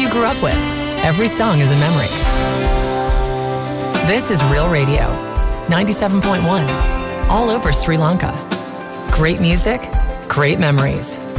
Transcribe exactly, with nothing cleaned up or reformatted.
you grew up with. Every song is a memory. This is Real Radio, ninety-seven point one, all over Sri Lanka. Great music, great memories.